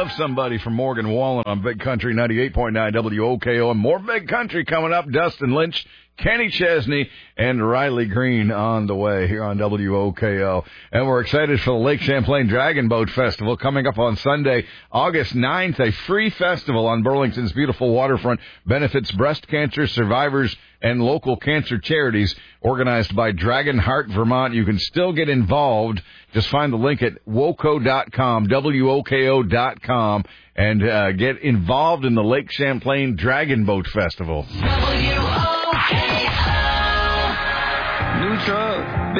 Love Somebody from Morgan Wallen on Big Country 98.9 WOKO. And more Big Country coming up. Dustin Lynch, Kenny Chesney, and Riley Green on the way here on WOKO. And we're excited for the Lake Champlain Dragon Boat Festival coming up on Sunday, August 9th. A free festival on Burlington's beautiful waterfront benefits breast cancer survivors and local cancer charities, organized by Dragon Heart Vermont. You can still get involved. Just find the link at WOKO.com, WOKO.com, and get involved in the Lake Champlain Dragon Boat Festival. WOKO. New truck.